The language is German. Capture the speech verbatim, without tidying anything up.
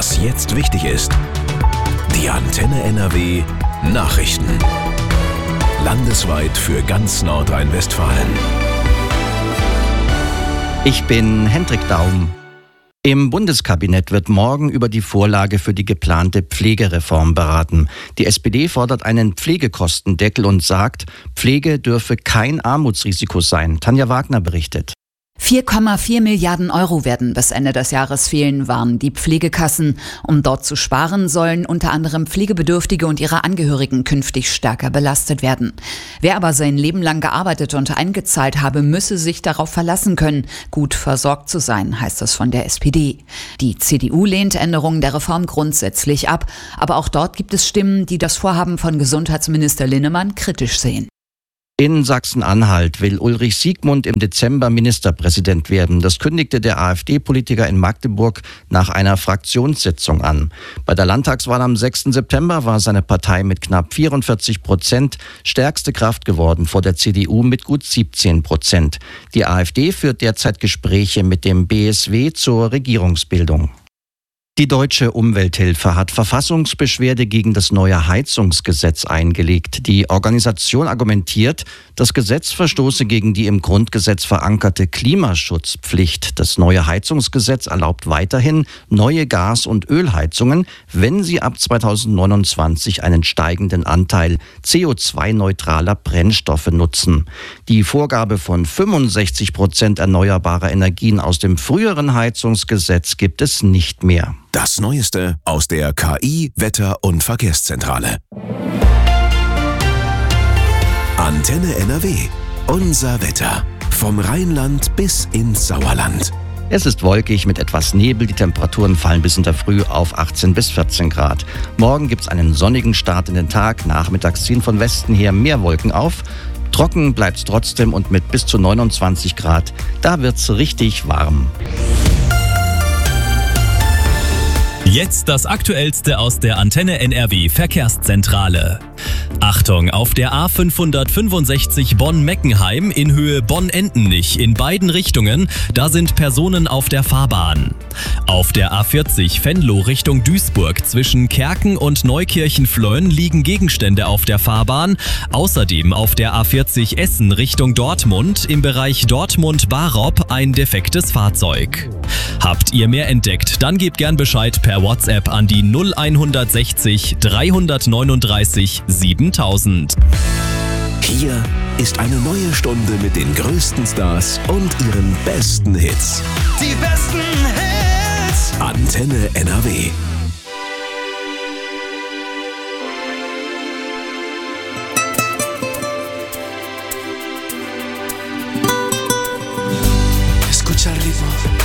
Was jetzt wichtig ist. Die Antenne N R W Nachrichten. Landesweit für ganz Nordrhein-Westfalen. Ich bin Hendrik Daum. Im Bundeskabinett wird morgen über die Vorlage für die geplante Pflegereform beraten. Die S P D fordert einen Pflegekostendeckel und sagt, Pflege dürfe kein Armutsrisiko sein. Tanja Wagner berichtet. vier Komma vier Milliarden Euro werden bis Ende des Jahres fehlen, warnen die Pflegekassen. Um dort zu sparen, sollen unter anderem Pflegebedürftige und ihre Angehörigen künftig stärker belastet werden. Wer aber sein Leben lang gearbeitet und eingezahlt habe, müsse sich darauf verlassen können, gut versorgt zu sein, heißt es von der S P D. Die C D U lehnt Änderungen der Reform grundsätzlich ab, aber auch dort gibt es Stimmen, die das Vorhaben von Gesundheitsminister Linnemann kritisch sehen. In Sachsen-Anhalt will Ulrich Siegmund im Dezember Ministerpräsident werden. Das kündigte der AfD-Politiker in Magdeburg nach einer Fraktionssitzung an. Bei der Landtagswahl am sechsten September war seine Partei mit knapp vierundvierzig Prozent stärkste Kraft geworden, vor der C D U mit gut siebzehn Prozent. Die AfD führt derzeit Gespräche mit dem B S W zur Regierungsbildung. Die Deutsche Umwelthilfe hat Verfassungsbeschwerde gegen das neue Heizungsgesetz eingelegt. Die Organisation argumentiert, das Gesetz verstoße gegen die im Grundgesetz verankerte Klimaschutzpflicht. Das neue Heizungsgesetz erlaubt weiterhin neue Gas- und Ölheizungen, wenn sie ab zweitausendneunundzwanzig einen steigenden Anteil C O zwei neutraler Brennstoffe nutzen. Die Vorgabe von fünfundsechzig Prozent erneuerbarer Energien aus dem früheren Heizungsgesetz gibt es nicht mehr. Das Neueste aus der K I-, Wetter- und Verkehrszentrale. Antenne N R W. Unser Wetter. Vom Rheinland bis ins Sauerland. Es ist wolkig mit etwas Nebel. Die Temperaturen fallen bis in der Früh auf achtzehn bis vierzehn Grad. Morgen gibt es einen sonnigen Start in den Tag. Nachmittags ziehen von Westen her mehr Wolken auf. Trocken bleibt es trotzdem und mit bis zu neunundzwanzig Grad. Da wird es richtig warm. Jetzt das Aktuellste aus der Antenne N R W Verkehrszentrale. Achtung, auf der A fünfhundertfünfundsechzig Bonn-Meckenheim in Höhe Bonn-Entenich in beiden Richtungen, da sind Personen auf der Fahrbahn. Auf der A vierzig Venlo Richtung Duisburg zwischen Kerken und Neukirchen-Flöön liegen Gegenstände auf der Fahrbahn. Außerdem auf der A vierzig Essen Richtung Dortmund im Bereich Dortmund-Barop ein defektes Fahrzeug. Habt ihr mehr entdeckt, dann gebt gern Bescheid per WhatsApp an die null hundertsechzig dreihundertneununddreißig siebentausend. Hier ist eine neue Stunde mit den größten Stars und ihren besten Hits. Die besten Hits. Antenne N R W. Escucha el ritmo.